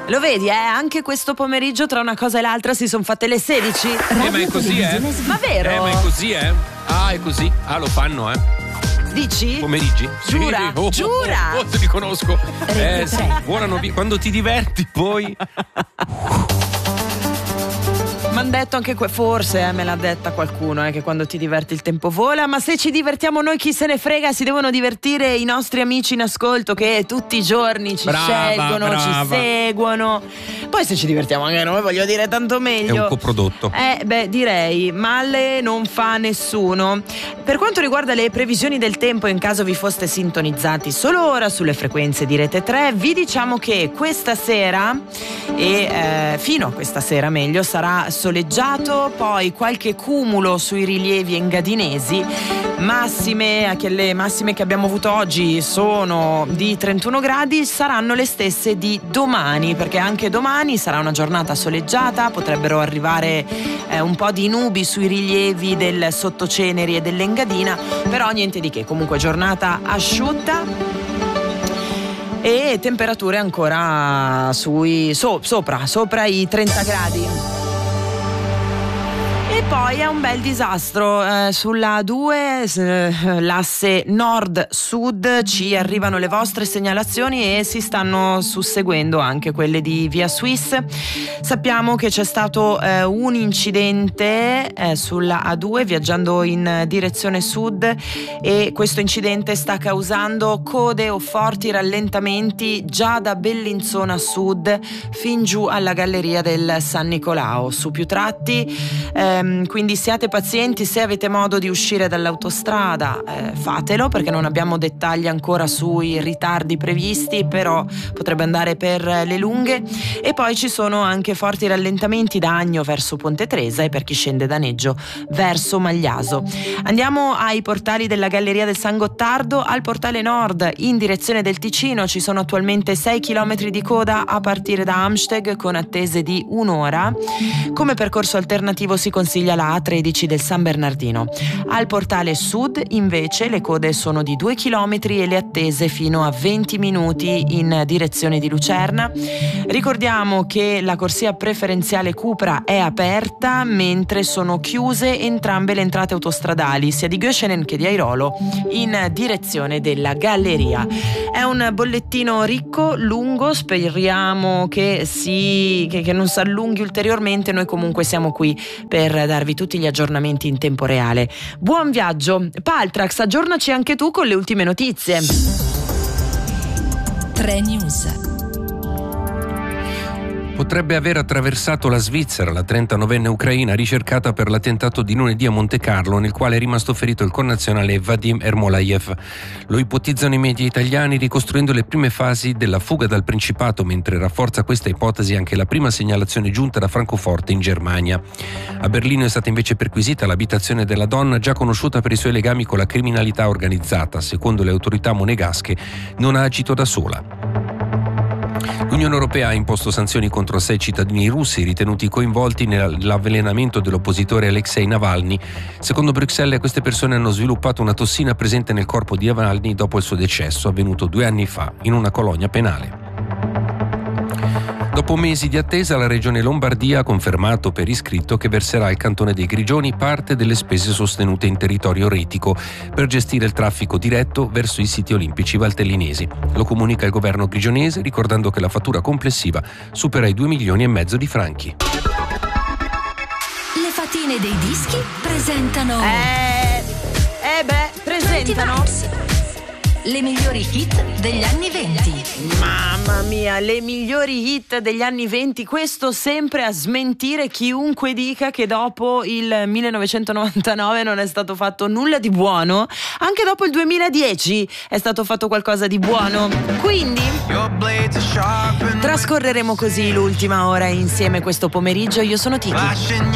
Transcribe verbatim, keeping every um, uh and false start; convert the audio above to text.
Lo vedi, eh? Anche questo pomeriggio tra una cosa e l'altra si sono fatte le sedici. Eh, ma è così, eh? Ma vero? Eh, ma è così, eh? Ah, è così. Ah, lo fanno, eh? Dici? Pomeriggi? Giura? Sì. Oh, Giura? Oh, oh, ti riconosco. Eh, sì. Buona novità. Quando ti diverti, poi... M'han detto anche que- forse eh, me l'ha detta qualcuno eh, che quando ti diverti il tempo vola, ma se ci divertiamo noi chi se ne frega, si devono divertire i nostri amici in ascolto che tutti i giorni ci brava, scelgono, brava. ci seguono. Poi se ci divertiamo anche noi, voglio dire, tanto meglio. È un coprodotto. Eh beh, direi male non fa nessuno. Per quanto riguarda le previsioni del tempo, in caso vi foste sintonizzati solo ora sulle frequenze di Rete tre, vi diciamo che questa sera e eh, fino a questa sera meglio sarà soleggiato, poi qualche cumulo sui rilievi engadinesi, massime, anche le massime che abbiamo avuto oggi sono di trentuno gradi, saranno le stesse di domani, perché anche domani sarà una giornata soleggiata, potrebbero arrivare eh, un po' di nubi sui rilievi del Sottoceneri e dell'Engadina, però niente di che, comunque giornata asciutta e temperature ancora sui so, sopra, sopra i trenta gradi. E poi è un bel disastro eh, sulla A due, eh, l'asse nord-sud, ci arrivano le vostre segnalazioni e si stanno susseguendo anche quelle di Via Swiss. Sappiamo che c'è stato eh, un incidente eh, sulla A due viaggiando in direzione sud e questo incidente sta causando code o forti rallentamenti già da Bellinzona Sud fin giù alla galleria del San Nicolao. Su più tratti ehm, quindi siate pazienti, se avete modo di uscire dall'autostrada eh, fatelo, perché non abbiamo dettagli ancora sui ritardi previsti, però potrebbe andare per le lunghe. E poi ci sono anche forti rallentamenti da Agno verso Ponte Tresa e per chi scende da Neggio verso Magliaso. Andiamo ai portali della Galleria del San Gottardo. Al portale nord in direzione del Ticino ci sono attualmente sei chilometri di coda a partire da Amsteg con attese di un'ora. Come percorso alternativo si consiglia la A tredici del San Bernardino. Al portale sud invece le code sono di due chilometri e le attese fino a venti minuti in direzione di Lucerna. Ricordiamo che la corsia preferenziale Cupra è aperta mentre sono chiuse entrambe le entrate autostradali sia di Göschenen che di Airolo in direzione della Galleria. È un bollettino ricco, lungo, speriamo che, si, che, che non si allunghi ulteriormente. Noi comunque siamo qui per darvi tutti gli aggiornamenti in tempo reale. Buon viaggio. Paltrax, aggiornaci anche tu con le ultime notizie. tre News. Potrebbe aver attraversato la Svizzera la trentanovenne ucraina ricercata per l'attentato di lunedì a Monte Carlo, nel quale è rimasto ferito il connazionale Vadim Ermolayev. Lo ipotizzano i media italiani ricostruendo le prime fasi della fuga dal Principato, mentre rafforza questa ipotesi anche la prima segnalazione giunta da Francoforte in Germania. A Berlino è stata invece perquisita l'abitazione della donna, già conosciuta per i suoi legami con la criminalità organizzata. Secondo le autorità monegasche non ha agito da sola. L'Unione Europea ha imposto sanzioni contro sei cittadini russi ritenuti coinvolti nell'avvelenamento dell'oppositore Alexei Navalny. Secondo Bruxelles, queste persone hanno sviluppato una tossina presente nel corpo di Navalny dopo il suo decesso, avvenuto due anni fa in una colonia penale. Dopo mesi di attesa, la Regione Lombardia ha confermato per iscritto che verserà al Cantone dei Grigioni parte delle spese sostenute in territorio retico per gestire il traffico diretto verso i siti olimpici valtellinesi. Lo comunica il governo grigionese, ricordando che la fattura complessiva supera i due milioni e mezzo di franchi. Le fatine dei dischi presentano Eh, eh beh, presentano le migliori hit degli anni venti. Mamma mia, le migliori hit degli anni venti, questo sempre a smentire chiunque dica che dopo il millenovecentonovantanove non è stato fatto nulla di buono. Anche dopo il duemiladieci è stato fatto qualcosa di buono. Quindi trascorreremo così l'ultima ora insieme questo pomeriggio. Io sono Tiki.